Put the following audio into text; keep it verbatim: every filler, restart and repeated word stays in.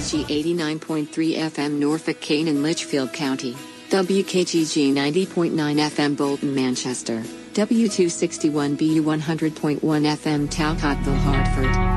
G eighty-nine point three F M Norfolk, Kane and Litchfield County, W K G G ninety point nine F M Bolton, Manchester, W two sixty-one B U one hundred point one F M Talcottville, Hartford.